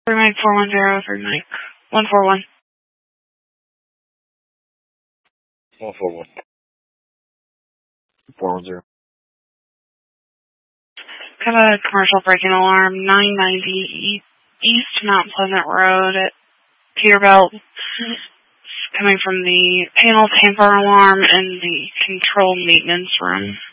3 Mike 410, 3 Mike 141. 141. 410. Got a commercial braking alarm, 990 East Mount Pleasant Road at Peterbilt. Coming from the panel tamper alarm in the control maintenance room.